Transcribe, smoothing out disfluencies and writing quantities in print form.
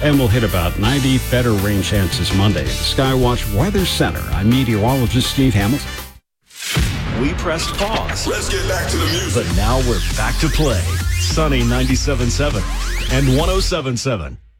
and we'll hit about 90. Better rain chances Monday. The Skywatch Weather Center. I'm meteorologist Steve Hamilton. We pressed pause. Let's get back to the music. But now we're back to play. Sunny 97.7 and 107.7.